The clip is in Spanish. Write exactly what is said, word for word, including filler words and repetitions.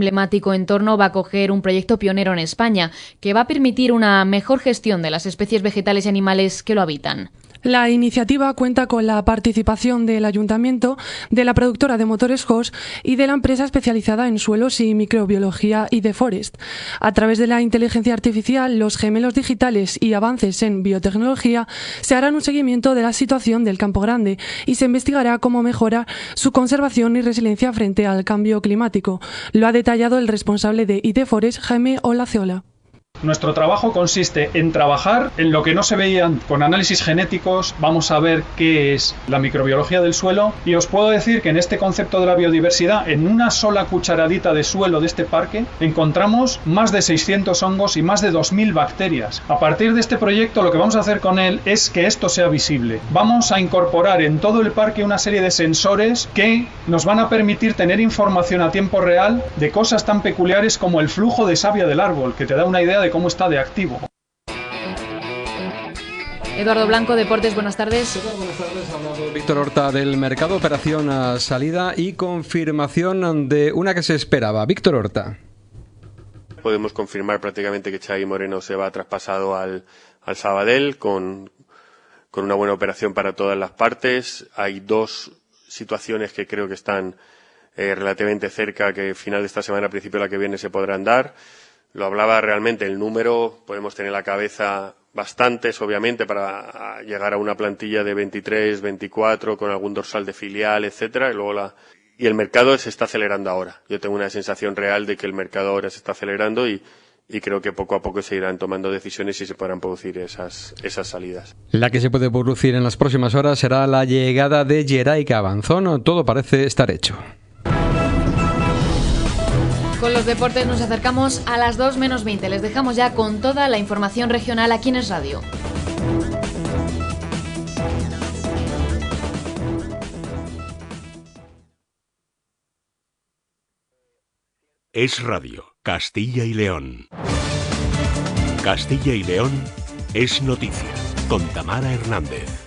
emblemático entorno va a acoger un proyecto pionero en España que va a permitir una mejor gestión de las especies vegetales y animales que lo habitan. La iniciativa cuenta con la participación del Ayuntamiento, de la productora de motores Hoss y de la empresa especializada en suelos y microbiología IDEFOREST. A través de la inteligencia artificial, los gemelos digitales y avances en biotecnología se harán un seguimiento de la situación del Campo Grande y se investigará cómo mejorar su conservación y resiliencia frente al cambio climático. Lo ha detallado el responsable de IDEFOREST, Jaime Olaceola. Nuestro trabajo consiste en trabajar en lo que no se veían con análisis genéticos. Vamos a ver qué es la microbiología del suelo y os puedo decir que en este concepto de la biodiversidad, en una sola cucharadita de suelo de este parque encontramos más de seiscientos hongos y más de dos mil bacterias. A partir de este proyecto lo que vamos a hacer con él es que esto sea visible. Vamos a incorporar en todo el parque una serie de sensores que nos van a permitir tener información a tiempo real de cosas tan peculiares como el flujo de savia del árbol, que te da una idea de cómo está de activo. Eduardo Blanco, Deportes, buenas tardes. Buenas tardes, ha hablado Víctor Horta del mercado, operación a salida y confirmación de una que se esperaba. Víctor Horta. Podemos confirmar prácticamente que Xavi Moreno se va traspasado al, al Sabadell con, con una buena operación para todas las partes. Hay dos situaciones que creo que están eh, relativamente cerca, que final de esta semana, principio de la que viene, se podrán dar. Lo hablaba realmente, el número, podemos tener en la cabeza bastantes, obviamente, para llegar a una plantilla de veintitrés, veinticuatro, con algún dorsal de filial, etcétera, y luego la, y el mercado se está acelerando ahora. Yo tengo una sensación real de que el mercado ahora se está acelerando y, y creo que poco a poco se irán tomando decisiones y se podrán producir esas, esas salidas. La que se puede producir en las próximas horas será la llegada de Geray Cabanzón. Todo parece estar hecho. Con los deportes nos acercamos a las dos menos veinte. Les dejamos ya con toda la información regional aquí en Es Radio. Es Radio, Castilla y León. Castilla y León es noticia, con Tamara Hernández.